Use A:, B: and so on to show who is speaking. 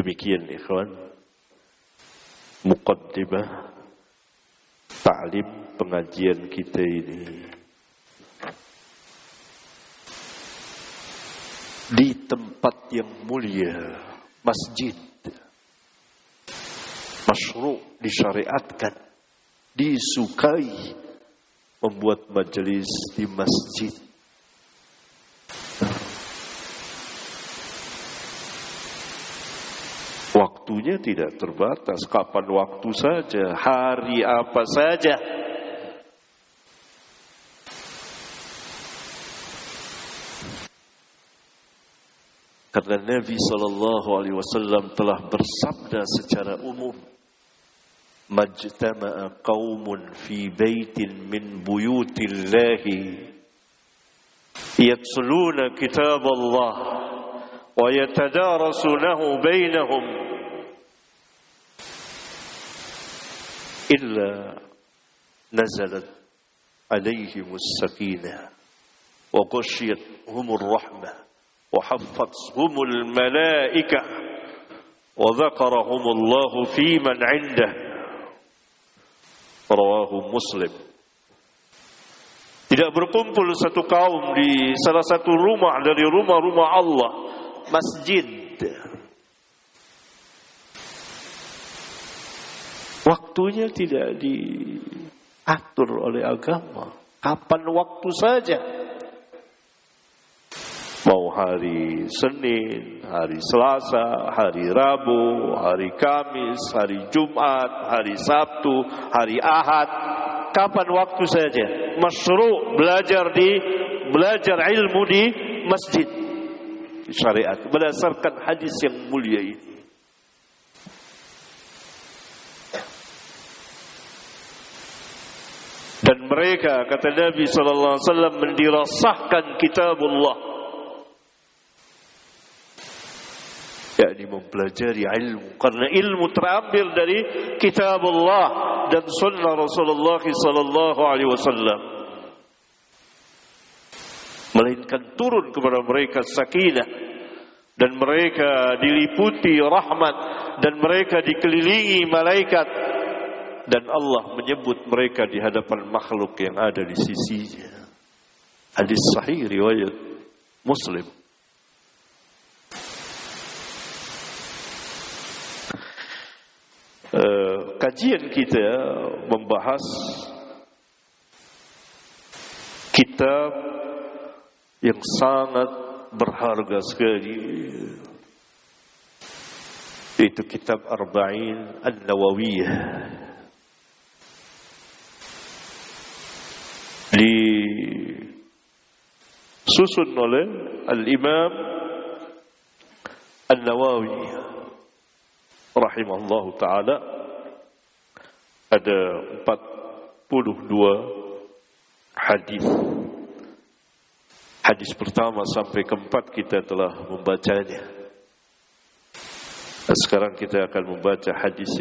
A: Demikian ikhwan, muqaddimah ta'lim pengajian kita ini. Di tempat yang mulia, masjid, masyru', disyariatkan, disukai membuat majelis di masjid. Waktunya tidak terbatas, kapan waktu saja, hari apa saja. Karena Nabi SAW telah bersabda secara umum, majtama'a qaumun fi baitin min buyutillahi yatsluna kitab Allah wa yatadarasunahu bainahum illa nazalat alaihimus sakinah wa ghashiyatuhumur rahmah وحفتهم الملائكة وذكرهم الله في من عنده رواه Muslim. Tidak berkumpul satu kaum di salah satu rumah dari rumah-rumah Allah, masjid. Waktunya tidak diatur oleh agama, kapan waktu saja. Mau hari Senin, hari Selasa, hari Rabu, hari Kamis, hari Jumat, hari Sabtu, hari Ahad, kapan waktu saja. Masyru' belajar ilmu di masjid, di syariat, berdasarkan hadis yang mulia ini. Dan mereka, kata Nabi SAW, mendirasahkan kitabullah, yakni mempelajari ilmu, karena ilmu terambil dari kitabullah dan sunnah Rasulullah sallallahu alaihi wasallam, melainkan turun kepada mereka sakinah, dan mereka diliputi rahmat, dan mereka dikelilingi malaikat, dan Allah menyebut mereka di hadapan makhluk yang ada di sisinya. Hadis sahih riwayat Muslim. Kajian kita membahas kitab yang sangat berharga sekali, yaitu kitab Arba'in An-Nawawiyah, disusun oleh Al-Imam An-Nawawi rahimahullahu ta'ala. Ada 42 hadis. Hadis pertama sampai keempat kita telah membacanya. Sekarang kita akan membaca hadis